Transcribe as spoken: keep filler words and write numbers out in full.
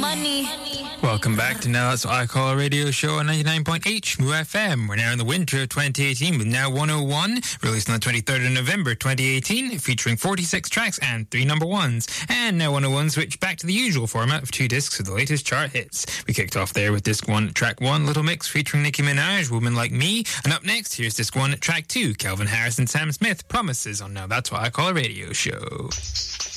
money. Welcome back to Now That's What I Call a Radio Show on ninety-nine point eight Shmoo F M. We're now in the winter of twenty eighteen with Now one oh one, released on the twenty-third of November twenty eighteen, featuring forty-six tracks and three number ones. And Now one oh one switched back to the usual format of two discs with the latest chart hits. We kicked off there with disc one, track one, Little Mix featuring Nicki Minaj, Woman Like Me. And up next, here's disc one, track two, Calvin Harris and Sam Smith, Promises on Now That's What I Call a Radio Show.